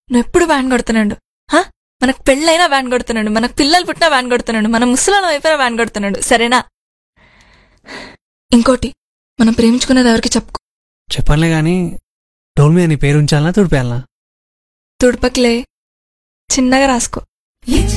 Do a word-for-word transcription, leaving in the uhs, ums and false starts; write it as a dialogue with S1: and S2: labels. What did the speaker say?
S1: నువ్వు ఎప్పుడు వ్యాన్ కొడుతున్నాడు. హా, మనకు పెళ్ళైనా వ్యాన్ కొడుతున్నాడు, మనకు పిల్లలు పుట్టినా వ్యాన్ కొడుతున్నాడు, మన ముసలాలం అయిపోయినా వ్యాన్ కొడుతున్నాడు. సరేనా? ఇంకోటి, మనం ప్రేమించుకున్నది ఎవరికి చెప్పుకో.
S2: చెప్పనులే గాని డోల్ మీద నీ పేరు ఉంచాలనా తుడిపేయాలనా?
S1: తుడపకిలే, చిన్నగా రాసుకో.